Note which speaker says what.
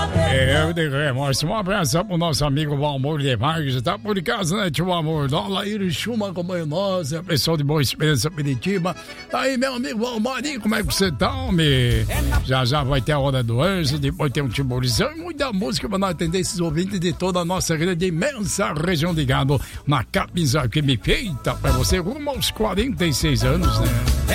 Speaker 1: Eu de remorso. Um abraço pro nosso amigo Valmor de Vargas. Tá por casa, né, tio Amor? Lá em Chuma acompanha nós, é pessoal de Boa Esperança, Piritiba. Aí, meu amigo Valmarinho, como é que você tá, homem? Já vai ter a hora do anjo, depois tem um timborizão e muita música pra nós atender esses ouvintes de toda a nossa grande imensa região de Gado, na Capinza que me feita pra você rumo aos 46 anos, né?